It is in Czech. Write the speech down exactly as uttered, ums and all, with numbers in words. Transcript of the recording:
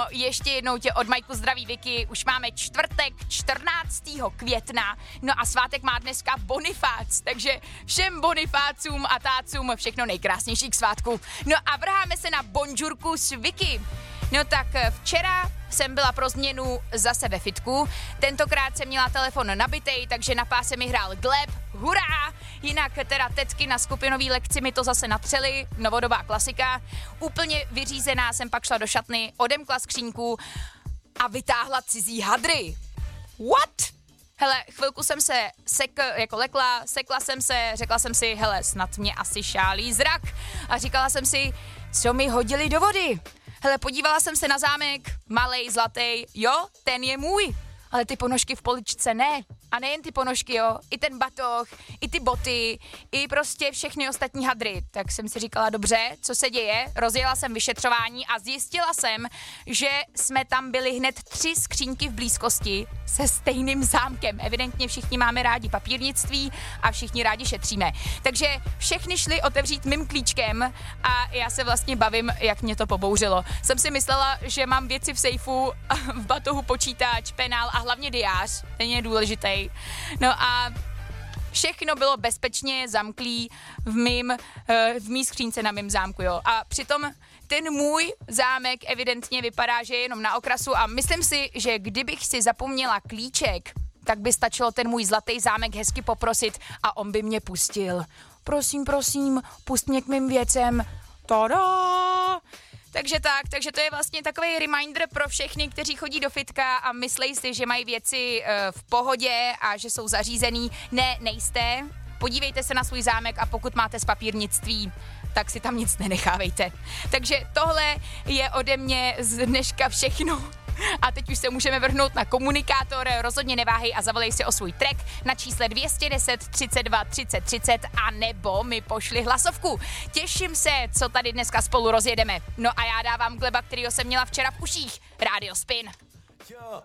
No, ještě jednou tě od Majku zdraví Vicky, už máme čtvrtek čtrnáctého května, no a svátek má dneska Bonifác, takže všem Bonifácům a tácům všechno nejkrásnější k svátku. No a vrháme se na bonžurku s Vicky. No tak včera jsem byla pro změnu zase ve fitku, tentokrát jsem měla telefon nabitej, takže na páse mi hrál Gleb, hurá! Jinak teda tetky na skupinový lekci mi to zase natřely, novodobá klasika. Úplně vyřízená jsem pak šla do šatny, odemkla skřínku a vytáhla cizí hadry. What? Hele, chvilku jsem se sekl, jako lekla, sekla jsem se, řekla jsem si, hele, snad mě asi šálí zrak. A říkala jsem si, co mi hodili do vody. Hele, podívala jsem se na zámek, malej, zlatý, jo, ten je můj. Ale ty ponožky v poličce ne. A nejen ty ponožky, jo, i ten batoh, i ty boty, i prostě všechny ostatní hadry. Tak jsem si říkala, dobře, co se děje? Rozjela jsem vyšetřování a zjistila jsem, že jsme tam byli hned tři skřínky v blízkosti se stejným zámkem. Evidentně všichni máme rádi papírnictví a všichni rádi šetříme. Takže všechny šli otevřít mým klíčkem a já se vlastně bavím, jak mě to pobouřilo. Jsem si myslela, že mám věci v sejfu, v batohu počítač, penál a hlavně diář. Ten je důležitý. No a všechno bylo bezpečně zamklý v mým, v mý skřínce na mém zámku, jo. A přitom ten můj zámek evidentně vypadá, že je jenom na okrasu a myslím si, že kdybych si zapomněla klíček, tak by stačilo ten můj zlatý zámek hezky poprosit a on by mě pustil. Prosím, prosím, pust mě k mým věcem. Tada! Takže tak, takže to je vlastně takový reminder pro všechny, kteří chodí do fitka a myslejí si, že mají věci e, v pohodě a že jsou zařízený. Ne, nejste. Podívejte se na svůj zámek a pokud máte z papírnictví, tak si tam nic nenechávejte. Takže tohle je ode mě z dneška všechno. A teď už se můžeme vrhnout na komunikátor, rozhodně neváhej a zavolej si o svůj track na čísle dvě stě deset třicet dva třicet třicet a nebo mi pošli hlasovku. Těším se, co tady dneska spolu rozjedeme. No a já dávám Gleba, kterýho jsem měla včera v uších. Rádio Spin.